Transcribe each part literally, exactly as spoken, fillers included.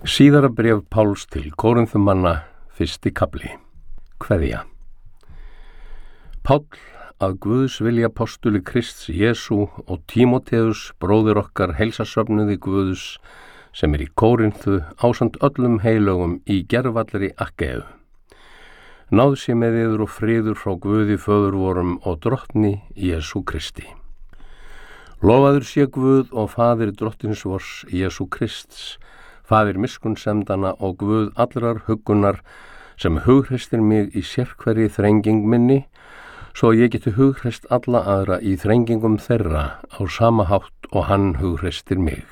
Síðara bréf Páls til Kórinþumanna, fyrsti kafli. Kveðja. Páll, að Guðs vilja postuli Krists Jesú og Tímóteus, bróðir okkar, heilsasöfnuði Guðs, sem er í Kórinthu, ásamt öllum heilögum í gervallri Akkeu. Náð sé með yður og friður frá Guði föður vorum og drottni Jesú Kristi. Lofaður sé Guð og faðir drottins vors Jesú Krists, faðir miskunnsemdana og Guð allrar huggunar, sem hughreysstir mig í sérhverri þrenging minni, svo ég geti hughreyst alla aðra í þrengingum þeirra á sama hátt og hann hughreysstir mig.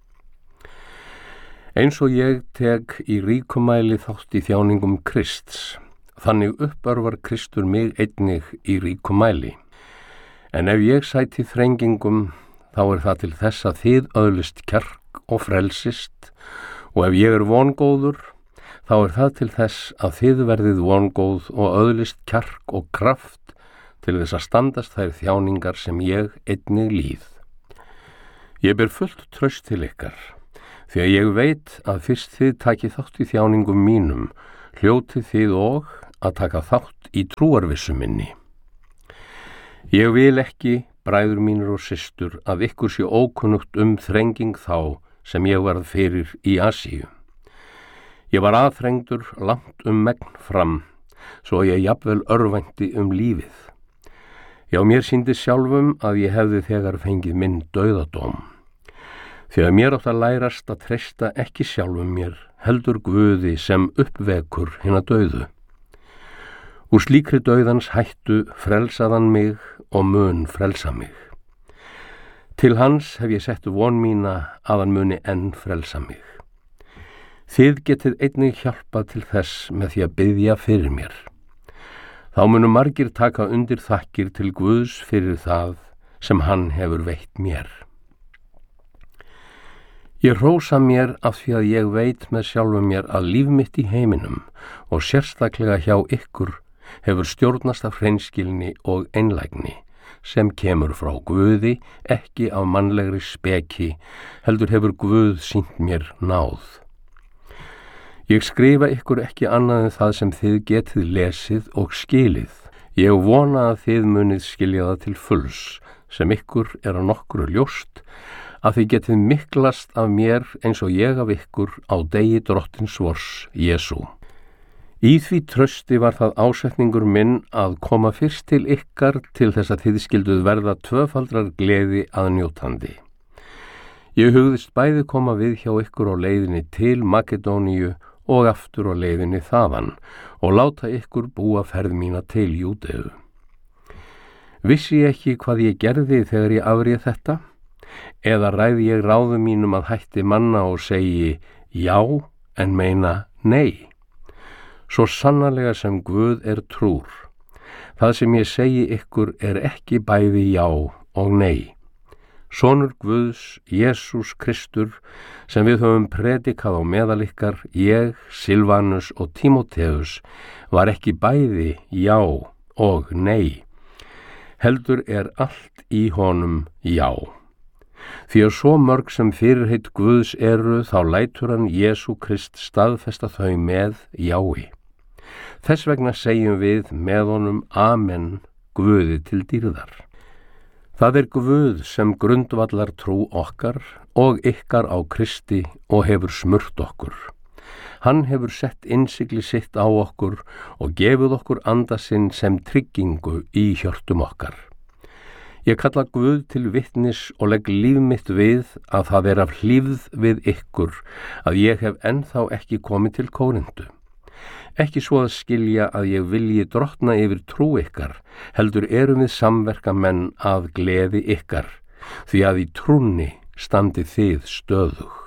Eins og ég tek í ríkumæli þátt í þjáningum Krists, þannig uppörvar Kristur mig einnig í ríkumæli. En ef ég sæti þrengingum, þá er það til þess að þið öðlist kjark og frelsist, og ef ég er vongóður, þá er það til þess að þið verðið vongóð og öðlist kjark og kraft til þess að standast þær þjáningar sem ég einnig líð. Ég ber fullt traust til ykkar, því að ég veit að fyrst þið takið þátt í þjáningum mínum, hljótið þið og að taka þátt í trúarvissu minni. Ég vil ekki, bræður mínir og systur, að ykkur sé ókunnugt um þrenging þá sem ég varð fyrir í Asíu. Ég var aðþrengdur langt um megn fram, svo ég jafnvel örvænti um lífið. Já, mér sýndi sjálfum að ég hefði þegar fengið minn dauðadóm. Því að mér átt að lærast að treysta ekki sjálfum mér, heldur Guði sem uppvekur hina dauðu. Úr slíkri dauðans hættu frelsaðan mig og mun frelsa mig. Til hans hef ég sett von mína að hann muni enn frelsa mig. Þið getið einnig hjálpað til þess með því að biðja fyrir mér. Þá munu margir taka undir þakkir til Guðs fyrir það sem hann hefur veitt mér. Ég hrósa mér af því að ég veit með sjálfum mér að líf mitt í heiminum og sérstaklega hjá ykkur hefur stjórnast af hreinskilni og einlægni, sem kemur frá Guði, ekki af mannlegri speki, heldur hefur Guð sýnt mér náð. Ég skrifa ykkur ekki annað en það sem þið getið lesið og skilið. Ég vona að þið munið skilja það til fulls, sem ykkur er að nokkru ljóst, að þið getið miklast af mér eins og ég af ykkur á degi drottins vors Jesú. Í því trausti var það ásetningur minn að koma fyrst til ykkar til þess að þið skilduð verða tvöfaldrar gleði að njótandi. Ég hugðist bæði koma við hjá ykkur á leiðinni til Makedóníu og aftur á leiðinni þaðan og láta ykkur búa ferð mína til Júdeu. Vissi ég ekki hvað ég gerði þegar ég afréð þetta? Eða ræði ég ráðum mínum að hætti manna og segi já en meina nei? Svo sannarlega sem Guð er trúr. Það sem ég segi ykkur er ekki bæði já og nei. Sonur Guðs, Jesús Kristur, sem við höfum predikað á meðal ykkar, ég, Silvanus og Tímóteus, var ekki bæði já og nei. Heldur er allt í honum já. Því að svo mörg sem fyrirheit Guðs eru, þá lætur hann Jesú Krist staðfesta þau með jái. Þess vegna segjum við með honum amen, Guði til dýrðar. Það er Guð sem grundvallar trú okkar og ykkar á Kristi og hefur smurt okkur. Hann hefur sett innsigli sitt á okkur og gefið okkur anda sinn sem tryggingu í hjörtum okkar. Ég kalla Guð til vitnis og legg líf mitt við að það er af hlífð við ykkur að ég hef ennþá ekki komið til Kórinthu. Ekki svo að skilja að ég vilji drottna yfir trú ykkar, heldur erum við samverkamenn að gleði ykkar, því að í trúnni standi þið stöðug.